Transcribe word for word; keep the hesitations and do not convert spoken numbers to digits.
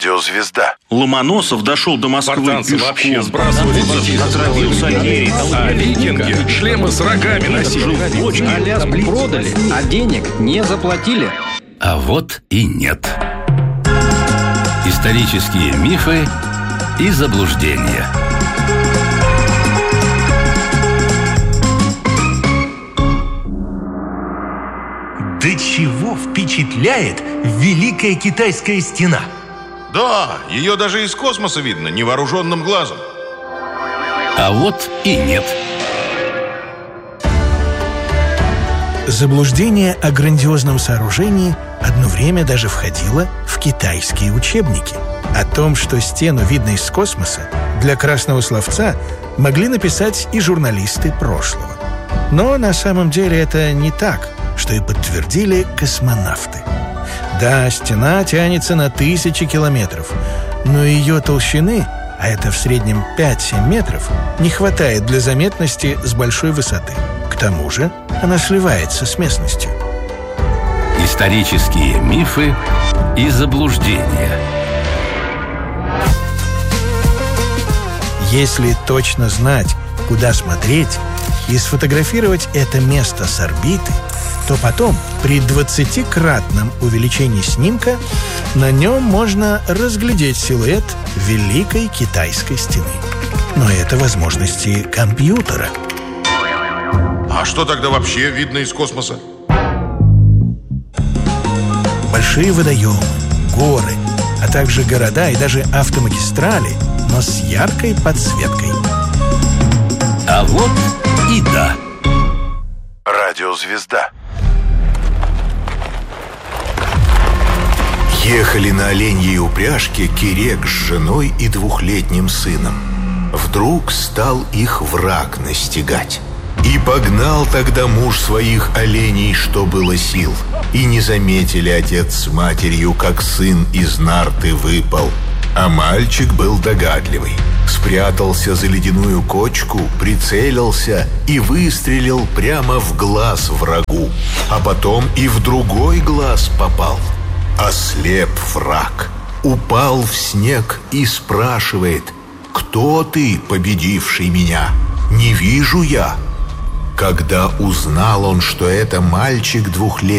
Радиозвезда. Ломоносов дошел до Москвы Спартанцы пешком. вообще сбрасывали детей. Отравился Альгерий. А викинги шлемы с рогами носили. Аляску продали, а денег не заплатили. А вот и нет. Исторические мифы и заблуждения. Да чего впечатляет Великая Китайская стена? Да, ее даже из космоса видно невооруженным глазом. А вот и нет. Заблуждение о грандиозном сооружении одно время даже входило в китайские учебники. О том, что стену видно из космоса, для красного словца могли написать и журналисты прошлого. Но на самом деле это не так, что и подтвердили космонавты. Да, стена тянется на тысячи километров, но ее толщины, а это в среднем пять-семь метров, не хватает для заметности с большой высоты. К тому же она сливается с местностью. Исторические мифы и заблуждения. Если точно знать, куда смотреть, и сфотографировать это место с орбиты, то потом при двадцатикратном увеличении снимка на нем можно разглядеть силуэт Великой Китайской стены. Но это возможности компьютера. А что тогда вообще видно из космоса? Большие водоемы, горы, а также города и даже автомагистрали, но с яркой подсветкой. А вот и да. Радиозвезда. Ехали на оленьей упряжке Кирек с женой и двухлетним сыном. Вдруг стал их враг настигать. И погнал тогда муж своих оленей, что было сил. И не заметили отец с матерью, как сын из нарты выпал. А мальчик был догадливый. Спрятался за ледяную кочку, прицелился и выстрелил прямо в глаз врагу. А потом и в другой глаз попал. Ослеп враг, упал в снег и спрашивает: «Кто ты, победивший меня? Не вижу я». Когда узнал он, что это мальчик двухлетний,